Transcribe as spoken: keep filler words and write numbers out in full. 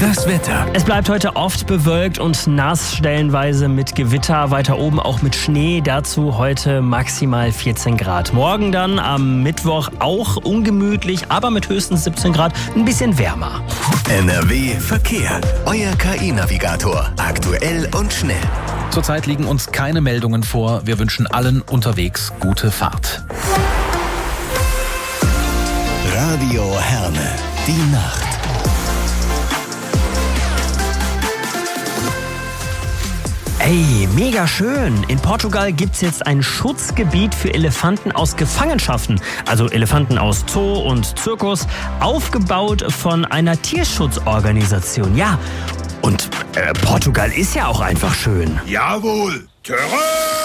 Das Wetter. Es bleibt heute oft bewölkt und nass, stellenweise mit Gewitter, weiter oben auch mit Schnee. Dazu heute maximal vierzehn Grad. Morgen dann am Mittwoch auch ungemütlich, aber mit höchstens siebzehn Grad, ein bisschen wärmer. N R W Verkehr. Euer K I-Navigator. Aktuell und schnell. Zurzeit liegen uns keine Meldungen vor. Wir wünschen allen unterwegs gute Fahrt. Radio Herne. Die Nacht. Ey, mega schön. In Portugal gibt's jetzt ein Schutzgebiet für Elefanten aus Gefangenschaften. Also Elefanten aus Zoo und Zirkus, aufgebaut von einer Tierschutzorganisation. Ja, und äh, Portugal ist ja auch einfach schön. Jawohl. Terrain!